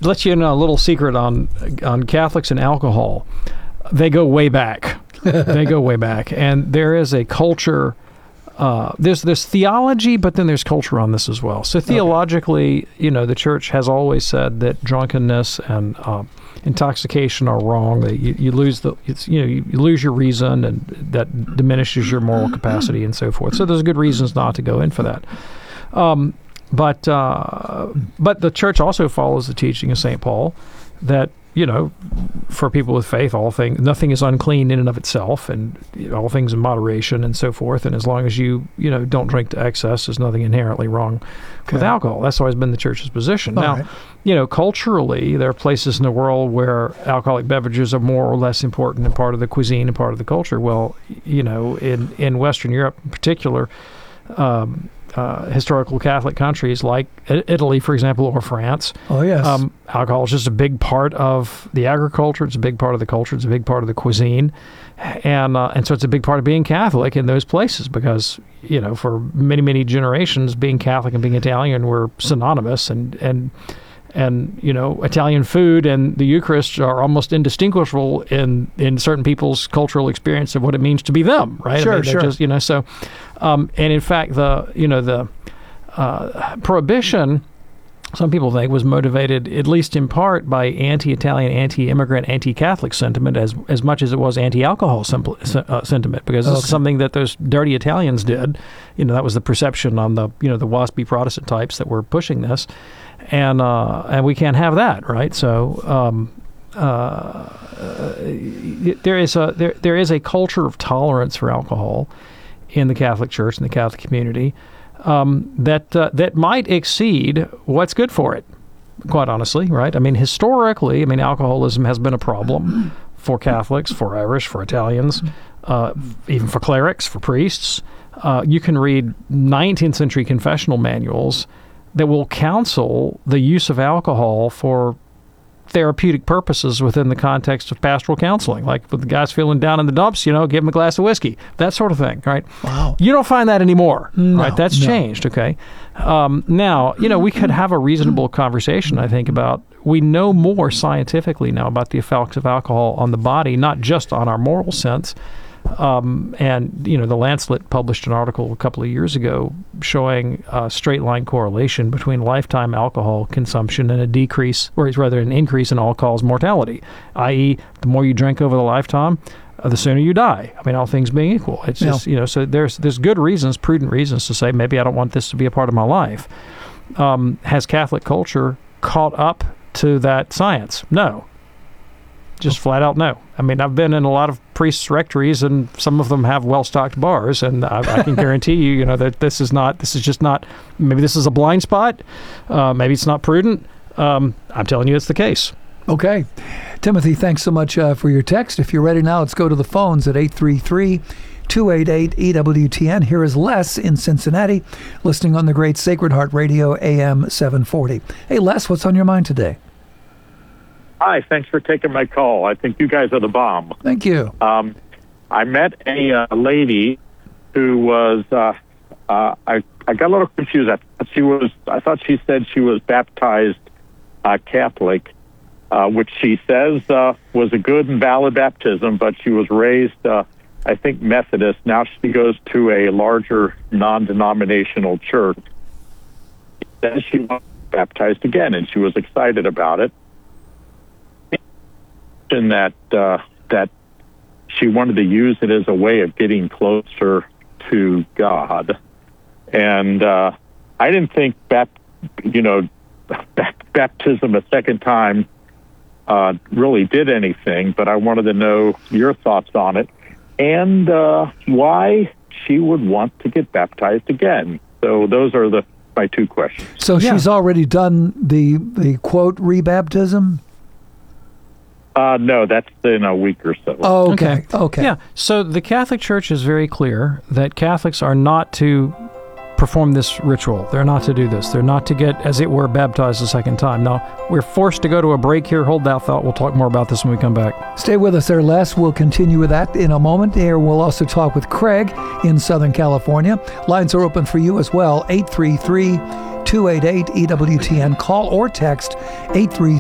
let you in a little secret on Catholics and alcohol. They go way back. They go way back, and there is a culture. There's theology, but then there's culture on this as well. So theologically, the church has always said that drunkenness and intoxication are wrong. That you lose you lose your reason, and that diminishes your moral capacity and so forth. So there's good reasons not to go in for that. But the church also follows the teaching of St. Paul that, for people with faith, nothing is unclean in and of itself, and all things in moderation and so forth. And as long as you don't drink to excess, there's nothing inherently wrong with alcohol. That's always been the church's position. Now, culturally, there are places in the world where alcoholic beverages are more or less important and part of the cuisine and part of the culture. Well, in Western Europe in particular, historical Catholic countries like Italy, for example, or France. Oh, yes. Alcohol is just a big part of the agriculture. It's a big part of the culture. It's a big part of the cuisine. And so it's a big part of being Catholic in those places because, for many, many generations, being Catholic and being Italian were synonymous. And Italian food and the Eucharist are almost indistinguishable in certain people's cultural experience of what it means to be them, right? Sure, sure. Just, and in fact, the prohibition, some people think, was motivated at least in part by anti-Italian, anti-immigrant, anti-Catholic sentiment as much as it was anti-alcohol sentiment, because this is something that those dirty Italians did. That was the perception on the the waspy Protestant types that were pushing this. And we can't have that, right? So there is a culture of tolerance for alcohol in the Catholic Church and the Catholic community that might exceed what's good for it. Quite honestly, right? I mean, historically, alcoholism has been a problem for Catholics, for Irish, for Italians, even for clerics, for priests. You can read 19th century confessional manuals that will counsel the use of alcohol for therapeutic purposes within the context of pastoral counseling. Like, if the guy's feeling down in the dumps, give him a glass of whiskey, that sort of thing, right? Wow. You don't find that anymore, right? That's no. changed, okay? Now, we could have a reasonable conversation, I think, about, we know more scientifically now about the effects of alcohol on the body, not just on our moral sense. And the Lancet published an article a couple of years ago showing a straight line correlation between lifetime alcohol consumption and an increase in all-cause mortality, i.e., the more you drink over the lifetime, the sooner you die. All things being equal. It's just, so there's good reasons, prudent reasons to say, maybe I don't want this to be a part of my life. Has Catholic culture caught up to that science? No. Just flat out no. I've been in a lot of priests' rectories, and some of them have well-stocked bars, and I can guarantee you, that this is just not, maybe this is a blind spot, maybe it's not prudent. I'm telling you it's the case. Okay. Timothy, thanks so much for your text. If you're ready now, let's go to the phones at 833-288-EWTN. Here is Les in Cincinnati, listening on the great Sacred Heart Radio, AM 740. Hey, Les, what's on your mind today? Hi, thanks for taking my call. I think you guys are the bomb. Thank you. I met a lady who was, I got a little confused. I thought she said she was baptized Catholic, which she says was a good and valid baptism, but she was raised, I think, Methodist. Now she goes to a larger non-denominational church. Then she was baptized again, and she was excited about it. That she wanted to use it as a way of getting closer to God, and I didn't think baptism a second time really did anything. But I wanted to know your thoughts on it and why she would want to get baptized again. So those are my two questions. So she's already done the quote rebaptism. No, that's in a week or so. Oh, okay. Yeah, so the Catholic Church is very clear that Catholics are not to perform this ritual. They're not to do this. They're not to get, as it were, baptized a second time. Now, we're forced to go to a break here. Hold that thought. We'll talk more about this when we come back. Stay with us there, Les. We'll continue with that in a moment. Here, we'll also talk with Craig in Southern California. Lines are open for you as well. 833-288-EWTN. Call or text 833